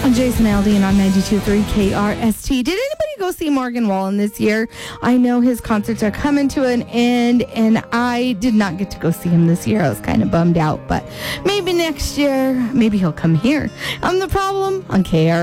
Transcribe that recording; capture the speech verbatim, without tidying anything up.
I'm Jason Aldean on ninety-two point three K R S T. Did anybody go see Morgan Wallen this year? I know his concerts are coming to an end, and I did not get to go see him this year. I was kind of bummed out, but maybe next year, maybe he'll come here. I'm The Problem on K R S T.